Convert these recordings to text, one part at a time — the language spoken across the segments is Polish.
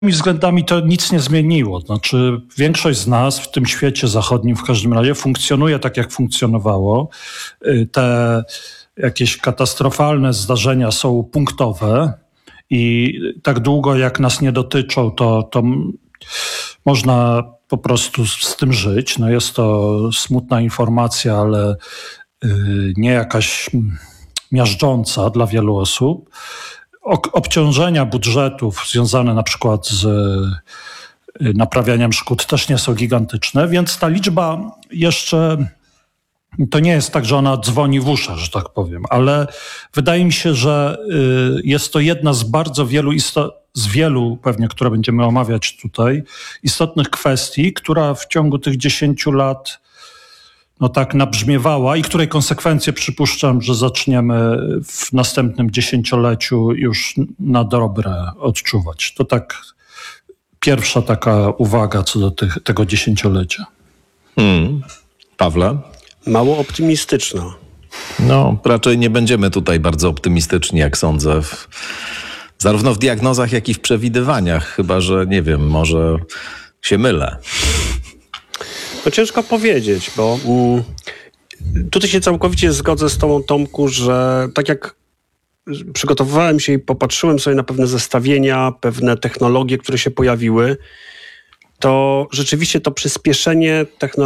względami to nic nie zmieniło. Znaczy większość z nas w tym świecie zachodnim w każdym razie funkcjonuje tak, jak funkcjonowało. Te jakieś katastrofalne zdarzenia są punktowe i tak długo jak nas nie dotyczą, to można po prostu z tym żyć. No jest to smutna informacja, ale nie jakaś miażdżąca dla wielu osób. Obciążenia budżetów związane na przykład z naprawianiem szkód też nie są gigantyczne, więc ta liczba jeszcze to nie jest tak, że ona dzwoni w uszach, że tak powiem, ale wydaje mi się, że jest to jedna z bardzo wielu pewnie, które będziemy omawiać tutaj, istotnych kwestii, która w ciągu tych 10 lat tak nabrzmiewała i której konsekwencje przypuszczam, że zaczniemy w następnym 10-leciu już na dobre odczuwać. To tak pierwsza taka uwaga co do tego 10-lecia. Pawle? Mało optymistyczna. No, raczej nie będziemy tutaj bardzo optymistyczni, jak sądzę, zarówno w diagnozach, jak i w przewidywaniach, chyba że, nie wiem, może się mylę. No ciężko powiedzieć, bo tutaj się całkowicie zgodzę z tobą, Tomku, że tak jak przygotowywałem się i popatrzyłem sobie na pewne zestawienia, pewne technologie, które się pojawiły, to rzeczywiście to przyspieszenie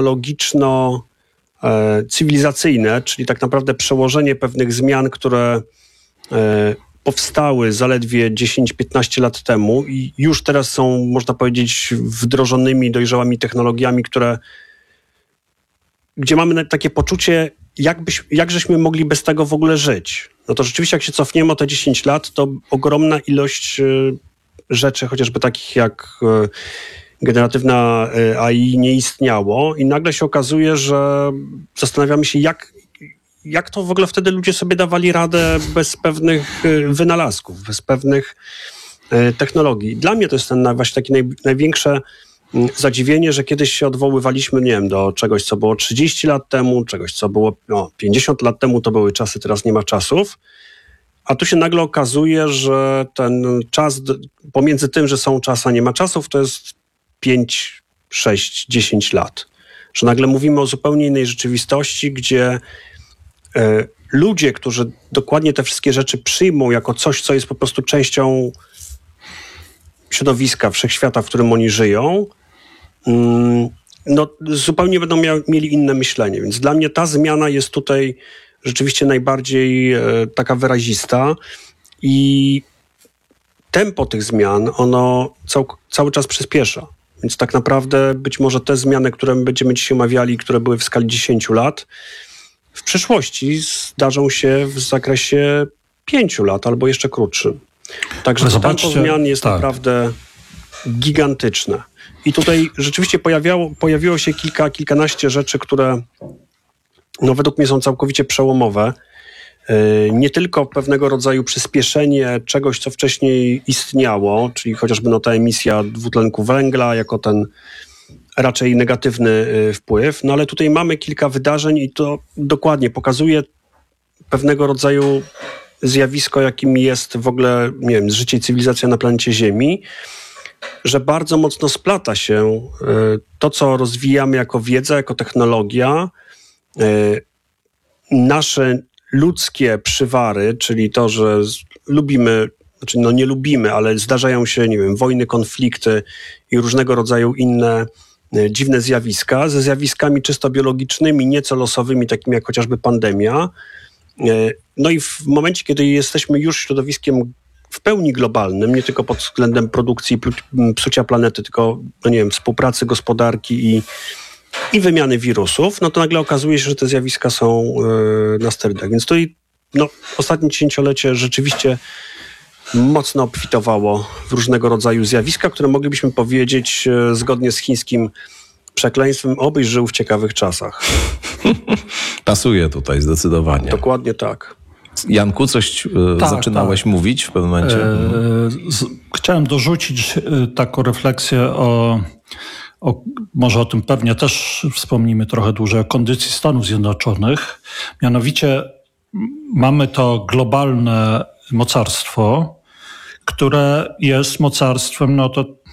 technologiczno-cywilizacyjne, czyli tak naprawdę przełożenie pewnych zmian, które powstały zaledwie 10-15 lat temu i już teraz są, można powiedzieć, wdrożonymi, dojrzałymi technologiami, gdzie mamy takie poczucie, jak żeśmy mogli bez tego w ogóle żyć. No to rzeczywiście, jak się cofniemy o te 10 lat, to ogromna ilość rzeczy, chociażby takich jak generatywna AI nie istniało i nagle się okazuje, że zastanawiamy się, jak to w ogóle wtedy ludzie sobie dawali radę bez pewnych wynalazków, bez pewnych technologii. Dla mnie to jest właśnie takie największe zadziwienie, że kiedyś się odwoływaliśmy, nie wiem, do czegoś, co było 30 lat temu, czegoś, co było 50 lat temu, to były czasy, teraz nie ma czasów. A tu się nagle okazuje, że ten czas pomiędzy tym, że są czasy, a nie ma czasów, to jest 5, 6, 10 lat. Że nagle mówimy o zupełnie innej rzeczywistości, gdzie ludzie, którzy dokładnie te wszystkie rzeczy przyjmą jako coś, co jest po prostu częścią środowiska, wszechświata, w którym oni żyją, no zupełnie będą mieli inne myślenie. Więc dla mnie ta zmiana jest tutaj rzeczywiście najbardziej taka wyrazista i tempo tych zmian, ono cały czas przyspiesza. Więc tak naprawdę być może te zmiany, które będziemy dzisiaj omawiali, które były w skali 10 lat, w przyszłości zdarzą się w zakresie 5 lat albo jeszcze krótszym. Także to tempo zmian jest naprawdę gigantyczne. I tutaj rzeczywiście pojawiło się kilkanaście rzeczy, które według mnie są całkowicie przełomowe. Nie tylko pewnego rodzaju przyspieszenie czegoś, co wcześniej istniało, czyli chociażby ta emisja dwutlenku węgla jako ten raczej negatywny wpływ, ale tutaj mamy kilka wydarzeń i to dokładnie pokazuje pewnego rodzaju zjawisko, jakim jest w ogóle, nie wiem, życie i cywilizacja na planecie Ziemi, że bardzo mocno splata się to, co rozwijamy jako wiedza, jako technologia, nasze ludzkie przywary, czyli to, że lubimy, znaczy nie lubimy, ale zdarzają się, nie wiem, wojny, konflikty i różnego rodzaju inne dziwne zjawiska, ze zjawiskami czysto biologicznymi, nieco losowymi, takimi jak chociażby pandemia. No i w momencie, kiedy jesteśmy już środowiskiem w pełni globalnym, nie tylko pod względem produkcji psucia planety, tylko, współpracy gospodarki i wymiany wirusów, no to nagle okazuje się, że te zjawiska są na sterydach. Więc tutaj ostatnie dziesięciolecie rzeczywiście mocno obfitowało w różnego rodzaju zjawiska, które moglibyśmy powiedzieć zgodnie z chińskim przekleństwem, obyś żył w ciekawych czasach. Pasuje tutaj zdecydowanie. Dokładnie tak. Janku, coś zaczynałeś mówić w pewnym momencie? Chciałem dorzucić taką refleksję może o tym pewnie też wspomnimy trochę dłużej, o kondycji Stanów Zjednoczonych. Mianowicie mamy to globalne mocarstwo, które jest mocarstwem, to